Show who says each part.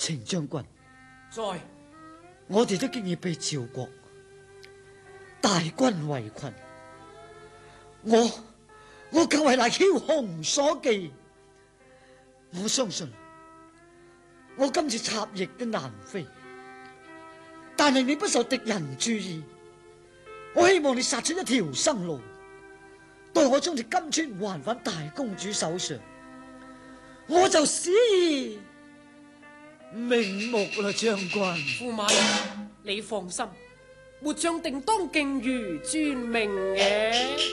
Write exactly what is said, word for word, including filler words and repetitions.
Speaker 1: 程將軍，
Speaker 2: 在
Speaker 1: 我哋都經已被趙國大軍圍困，我我更為那梟雄所忌。我相信我今次插翼都難飛，但係你不受敵人注意，我希望你殺出一條生路，待我將隻金川還返大公主手上，我就死而瞑目啦。將軍，
Speaker 2: 駙馬懿，你放心，末將定當敬如尊命嘅。